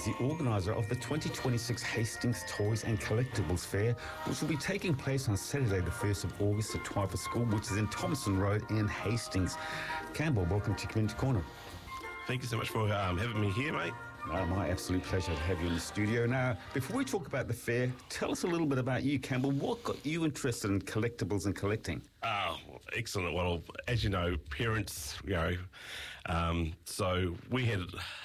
the organiser of the 2026 Hastings Toys and Collectibles Fair, which will be taking place on Saturday the 1st of August at Twyford School, which is in Thompson Road in Hastings. Campbell, welcome to Community Corner. Thank you so much for having me here, mate. My absolute pleasure to have you in the studio. Now, before we talk about the fair, tell us a little bit about you, Campbell. What got you interested in collectibles and collecting? Excellent. Well, as you know, parents, so we had,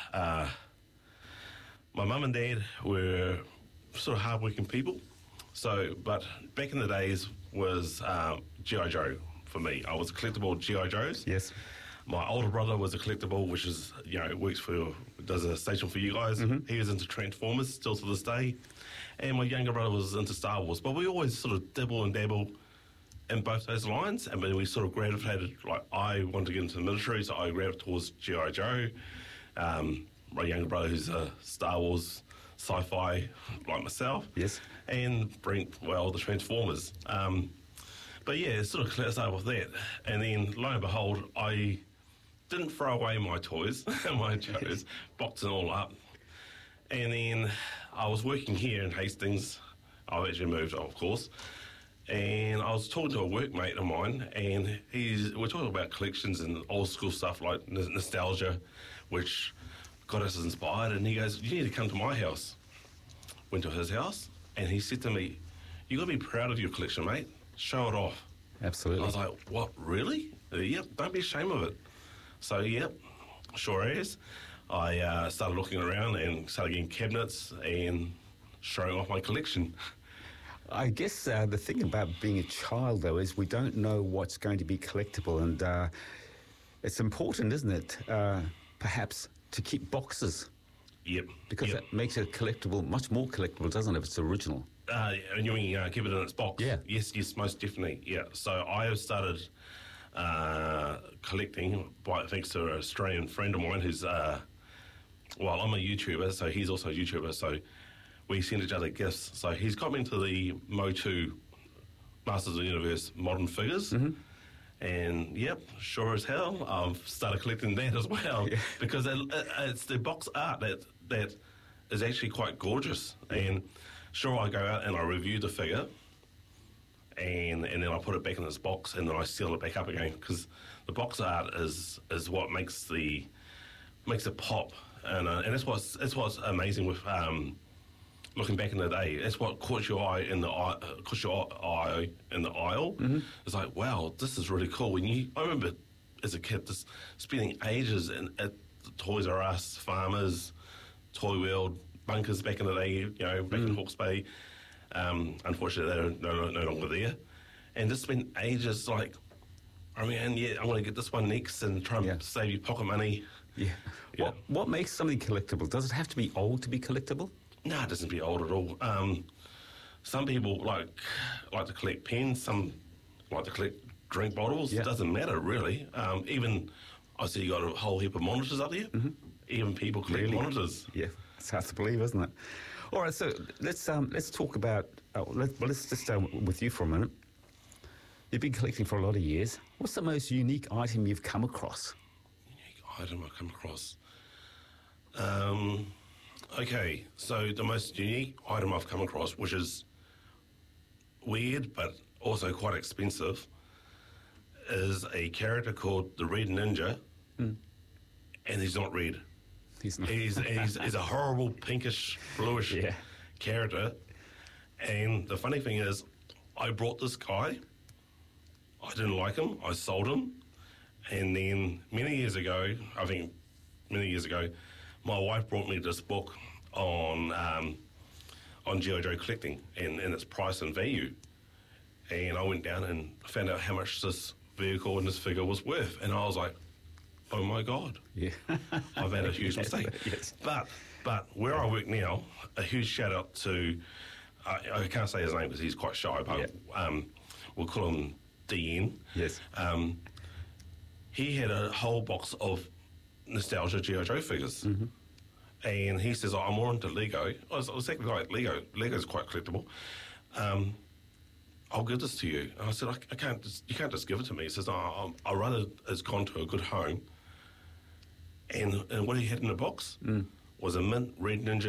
my mum and dad were sort of hardworking people. So, but back in the days was G.I. Joe for me. I was a collectible G.I. Joes. Yes. My older brother was a collectible, which is, does a station for you guys. Mm-hmm. He was into Transformers still to this day. And my younger brother was into Star Wars. But we always sort of dibble and dabble in both those lines. And then we sort of gravitated, like I wanted to get into the military, so I gravitated towards G.I. Joe. My younger brother, who's a Star Wars sci-fi like myself. Yes. And Brent, the Transformers. But yeah, it sort of started with that. And then, lo and behold, I didn't throw away my toys, my Joes, boxed it all up. And then I was working here in Hastings. I've actually moved, of course. And I was talking to a workmate of mine, and we're talking about collections and old school stuff like nostalgia, which got us inspired. And he goes, "You need to come to my house." Went to his house, and he said to me, "You got to be proud of your collection, mate. Show it off." Absolutely. I was like, "What, really?" "Yep, don't be ashamed of it." So, yep, sure is. I started looking around and started getting cabinets and showing off my collection. I guess the thing about being a child, though, is we don't know what's going to be collectible. And it's important, isn't it, perhaps, to keep boxes. Yep. Because that makes it collectible, much more collectible, doesn't it, if it's original? And you mean keep it in its box? Yeah. Yes, most definitely, yeah. So I have started collecting, thanks to an Australian friend of mine who's, I'm a YouTuber, so he's also a YouTuber, so we send each other gifts. So he's got me into the Motu Masters of the Universe modern figures. Mm-hmm. And, yep, sure as hell, I've started collecting that as well. Yeah. Because it's the box art that is actually quite gorgeous. And sure, I go out and I review the figure, and then I put it back in this box, and then I seal it back up again, because the box art is what makes it pop. And that's what's amazing with looking back in the day. That's what caught your eye in the aisle. Mm-hmm. It's like, wow, this is really cool. I remember as a kid just spending ages at the Toys R Us, Farmers, Toy World, Bunkers back in the day, back in Hawke's Bay. Unfortunately, they're no longer there. And just spent ages like, I'm going to get this one next and try and save you pocket money. Yeah. What makes something collectible? Does it have to be old to be collectible? No, it doesn't have to be old at all. Some people like to collect pens, some like to collect drink bottles. Yeah. It doesn't matter, really. Even, I see you got a whole heap of monitors up there. Mm-hmm. Even people collect monitors. Yeah, it's hard to believe, isn't it? All right, so let's talk about, let's just stay with you for a minute. You've been collecting for a lot of years. What's the most unique item you've come across? Unique item I've come across? Okay, so the most unique item I've come across, which is weird but also quite expensive, is a character called the Red Ninja, and he's not red. He's not. He's a horrible pinkish, bluish character. And the funny thing is, I brought this guy. I didn't like him. I sold him. And then many years ago, my wife brought me this book on G.I. Joe collecting and its price and value. And I went down and found out how much this vehicle and this figure was worth. And I was like, oh my God. Yeah. I've had a huge mistake. Yes. But where I work now, a huge shout out to, I can't say his name because he's quite shy, but we'll call him DN. Yes. He had a whole box of nostalgia G.I. Joe figures. Mm-hmm. And he says, I'm more into Lego. I was exactly like Lego. Lego's quite collectible. I'll give this to you. And I said, you can't just give it to me. He says, I'd rather it's gone to a good home. And what he had in the box was a mint Red Ninja